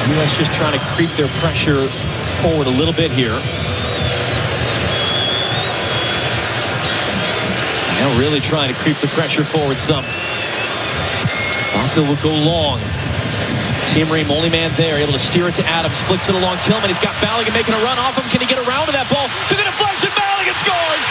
U.S. just trying to creep their pressure forward a little bit here. Now really trying to creep the pressure forward some. Vasil will go long. Tim Ream, only man there, able to steer it to Adams. Flicks it along Tillman. He's got Balogun making a run off him. Can he get around to that ball? To the deflection, Balogun scores!